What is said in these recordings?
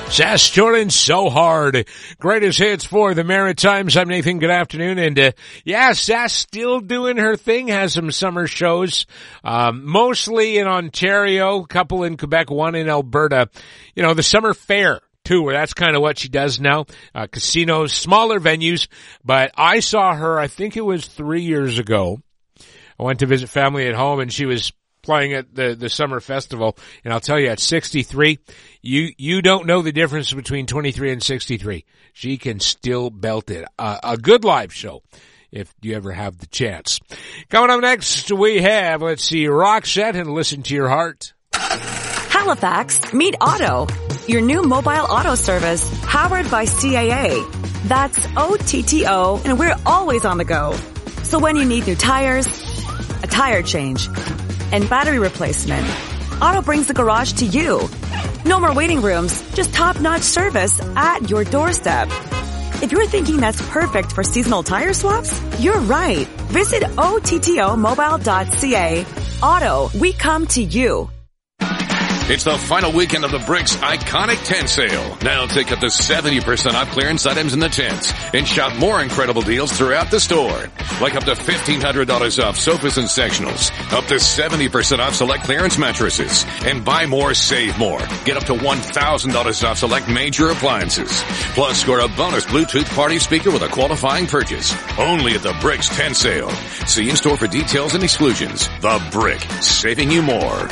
Sass Jordan, So Hard. Greatest hits for the Maritimes. I'm Nathan. Good afternoon. And, Sass still doing her thing, has some summer shows, mostly in Ontario, a couple in Quebec, one in Alberta. You know, the summer fair too, where that's kind of what she does now. Casinos, smaller venues. But I saw her, I think it was 3 years ago. I went to visit family at home and she was playing at the summer festival, and I'll tell you, at 63, you don't know the difference between 23 and 63. She can still belt it. A good live show, if you ever have the chance. Coming up next, we have, let's see, Roxette and Listen to Your Heart. Halifax, meet Auto, your new mobile auto service, powered by CAA. That's OTTO, and we're always on the go. So when you need new tires, a tire change, and battery replacement, Auto brings the garage to you. No more waiting rooms, just top-notch service at your doorstep. If you're thinking that's perfect for seasonal tire swaps, you're right. Visit OTTOmobile.ca. Auto, we come to you. It's the final weekend of the Bricks Iconic Tent Sale. Now take up to 70% off clearance items in the tents and shop more incredible deals throughout the store. Like up to $1,500 off sofas and sectionals, up to 70% off select clearance mattresses, and buy more, save more. Get up to $1,000 off select major appliances. Plus, score a bonus Bluetooth party speaker with a qualifying purchase. Only at the Bricks Tent Sale. See in-store for details and exclusions. The Brick, saving you more.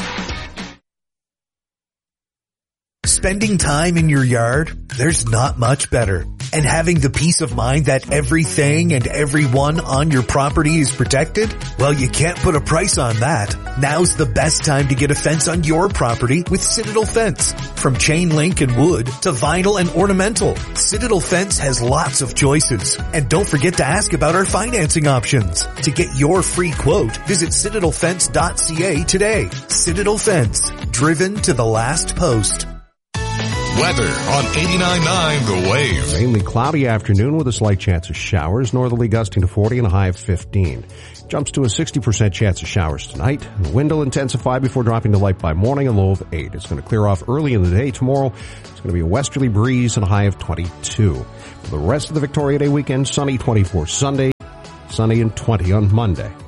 Spending time in your yard, there's not much better. And having the peace of mind that everything and everyone on your property is protected? Well, you can't put a price on that. Now's the best time to get a fence on your property with Citadel Fence. From chain link and wood to vinyl and ornamental, Citadel Fence has lots of choices. And don't forget to ask about our financing options. To get your free quote, visit citadelfence.ca today. Citadel Fence, driven to the last post. Weather on 89.9 The Wave. Mainly cloudy afternoon with a slight chance of showers, northerly gusting to 40 and a high of 15. Jumps to a 60% chance of showers tonight. The wind will intensify before dropping to light by morning, a low of 8. It's going to clear off early in the day tomorrow. It's going to be a westerly breeze and a high of 22. For the rest of the Victoria Day weekend, sunny 24 Sunday, sunny and 20 on Monday.